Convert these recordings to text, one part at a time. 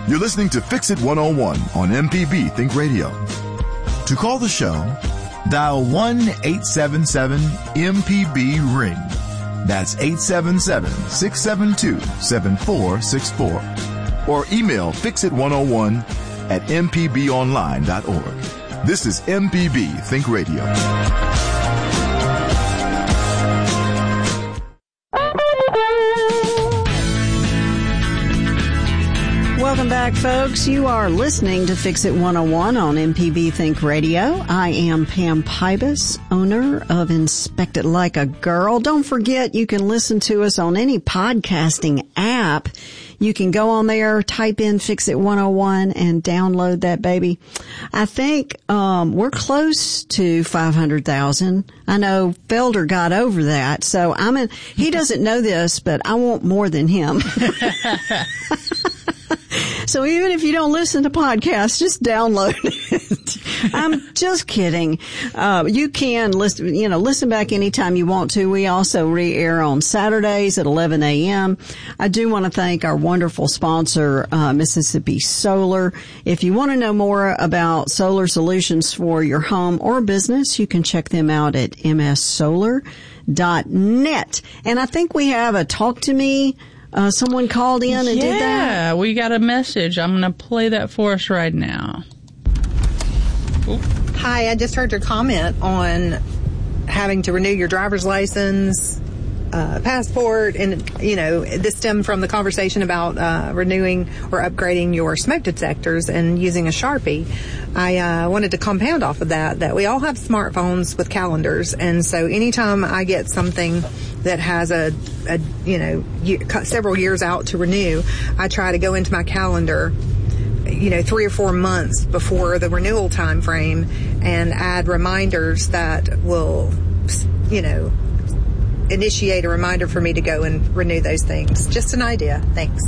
You're listening to Fix It 101 on MPB Think Radio. To call the show, dial 1-877-MPB-RING. That's 877-672-7464. Or email fixit101@mpbonline.org. This is MPB Think Radio. Welcome back, folks. You are listening to Fix It 101 on MPB Think Radio. I am Pam Pybus, owner of Inspect It Like a Girl. Don't forget, you can listen to us on any podcasting app. You can go on there, type in Fix It 101 and download that baby. I think we're close to 500,000. I know Felder got over that, so he doesn't know this, but I want more than him. So even if you don't listen to podcasts, just download it. I'm just kidding. You can listen back anytime you want to. We also re-air on Saturdays at 11 a.m. I do want to thank our wonderful sponsor, Mississippi Solar. If you want to know more about solar solutions for your home or business, you can check them out at mssolar.net. And I think we have a Talk to Me. Someone called in and did that? Yeah, we got a message. I'm going to play that for us right now. Ooh. Hi, I just heard your comment on having to renew your driver's license, passport, and, this stemmed from the conversation about renewing or upgrading your smoke detectors and using a Sharpie. I wanted to compound off of that we all have smartphones with calendars, and so anytime I get something that has several years out to renew, I try to go into my calendar 3 or 4 months before the renewal time frame and add reminders that will initiate a reminder for me to go and renew those things. Just an idea. Thanks.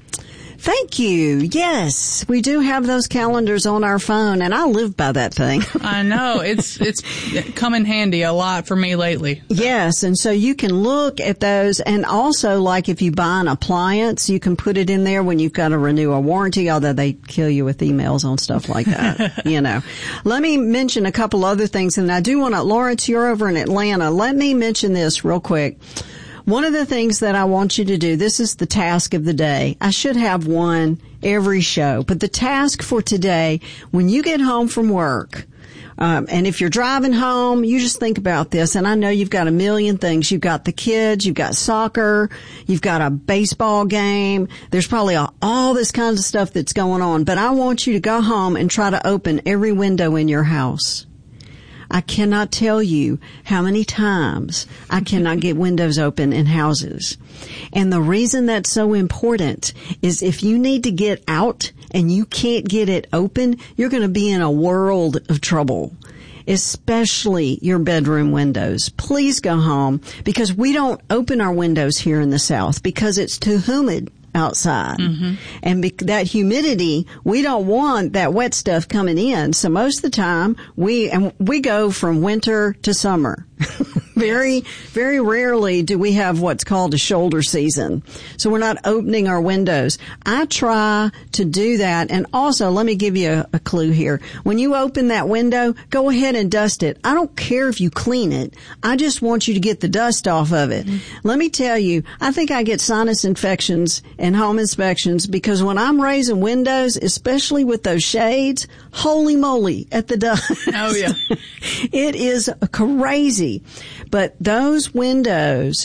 Thank you. Yes, we do have those calendars on our phone, and I live by that thing. I know. It's come in handy a lot for me lately. Yes, and so you can look at those, and also, like, if you buy an appliance, you can put it in there when you've got to renew a warranty, although they kill you with emails on stuff like that, Let me mention a couple other things, and I do want to, Lawrence, you're over in Atlanta. Let me mention this real quick. One of the things that I want you to do, this is the task of the day. I should have one every show, but the task for today, when you get home from work, and if you're driving home, you just think about this. And I know you've got a million things. You've got the kids, you've got soccer, you've got a baseball game. There's probably all this kinds of stuff that's going on. But I want you to go home and try to open every window in your house. I cannot tell you how many times I cannot get windows open in houses. And the reason that's so important is if you need to get out and you can't get it open, you're going to be in a world of trouble, especially your bedroom windows. Please go home, because we don't open our windows here in the South because it's too humid outside. Mm-hmm. And that humidity, we don't want that wet stuff coming in. So most of the time we go from winter to summer. Very, very rarely do we have what's called a shoulder season. So we're not opening our windows. I try to do that. And also, let me give you a clue here. When you open that window, go ahead and dust it. I don't care if you clean it. I just want you to get the dust off of it. Mm-hmm. Let me tell you, I think I get sinus infections and home inspections because when I'm raising windows, especially with those shades, holy moly at the dust. Oh, yeah. It is crazy. But those windows,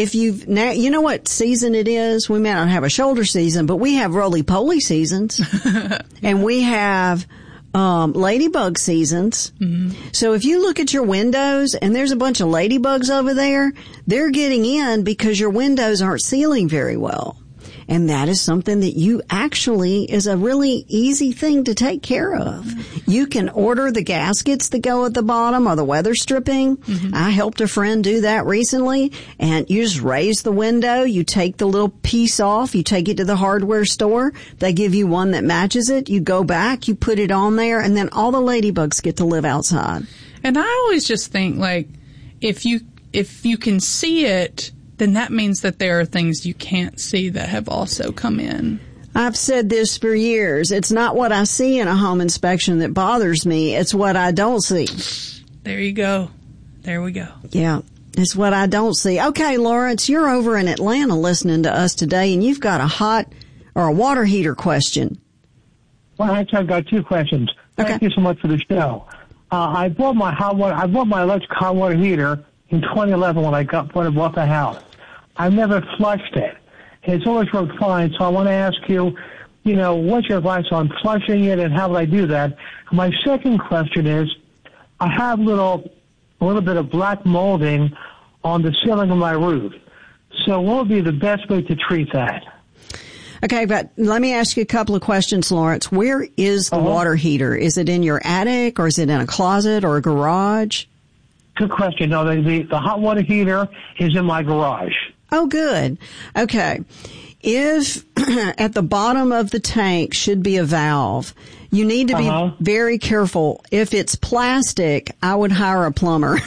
you know what season it is? We may not have a shoulder season, but we have roly-poly seasons. And we have ladybug seasons. Mm-hmm. So if you look at your windows and there's a bunch of ladybugs over there, they're getting in because your windows aren't sealing very well. And that is something that you actually is a really easy thing to take care of. Mm-hmm. You can order the gaskets that go at the bottom or the weather stripping. Mm-hmm. I helped a friend do that recently. And you just raise the window. You take the little piece off. You take it to the hardware store. They give you one that matches it. You go back. You put it on there. And then all the ladybugs get to live outside. And I always just think, like, if you can see it, then that means that there are things you can't see that have also come in. I've said this for years. It's not what I see in a home inspection that bothers me. It's what I don't see. There you go. There we go. Yeah. It's what I don't see. Okay, Lawrence, you're over in Atlanta listening to us today, and you've got a water heater question. Well, actually, I've got two questions. Thank you so much for the show. I bought my electric hot water heater in 2011 when I bought the house. I've never flushed it. It's always worked fine, so I want to ask you, what's your advice on flushing it and how would I do that? My second question is, I have a little bit of black molding on the ceiling of my roof. So what would be the best way to treat that? Okay, but let me ask you a couple of questions, Lawrence. Where is the water heater? Is it in your attic or is it in a closet or a garage? Good question. No, the hot water heater is in my garage. Oh, good. Okay. If at the bottom of the tank should be a valve, you need to be very careful. If it's plastic, I would hire a plumber.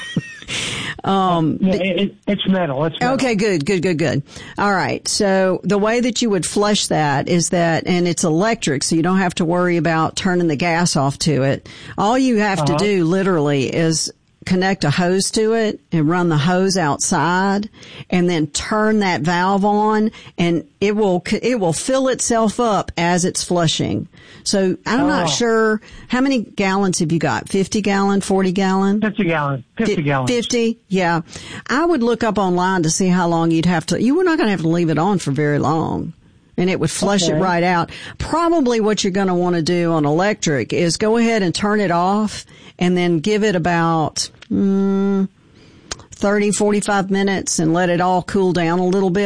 It's metal. It's metal. Okay, good. All right. So the way that you would flush that is that, and it's electric, so you don't have to worry about turning the gas off to it. All you have to do literally is connect a hose to it and run the hose outside and then turn that valve on and it will fill itself up as it's flushing. So I'm not sure, how many gallons have you got? 50 gallon, 40 gallon? 50 gallon. 50 gallons. 50? Yeah. I would look up online to see how long you were not going to have to leave it on for very long. And it would flush it right out. Probably what you're going to want to do on electric is go ahead and turn it off and then give it about 30, 45 minutes and let it all cool down a little bit.